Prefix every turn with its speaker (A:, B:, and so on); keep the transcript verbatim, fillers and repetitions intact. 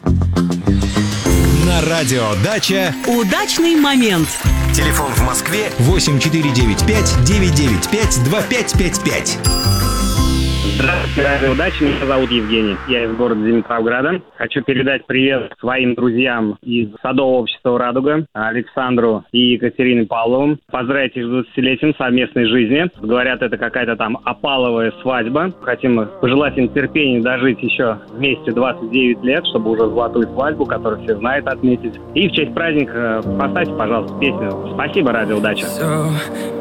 A: На радио «Дача»
B: удачный момент.
A: Телефон в Москве восемь четыре девять пять девять девять пять два пять пять пять.
C: Здравствуйте, радио «Удачи». Меня зовут Евгений. Я из города Димитровграда. Хочу передать привет своим друзьям из Садового общества «Радуга», Александру и Екатерине Павловым. Поздравить их с двадцатилетием совместной жизни. Говорят, это какая-то там опаловая свадьба. Хотим пожелать им терпения дожить еще вместе двадцать девять лет, чтобы уже золотую свадьбу, которую все знают, отметить. И в честь праздника поставьте, пожалуйста, песню. Спасибо, радио «Удача».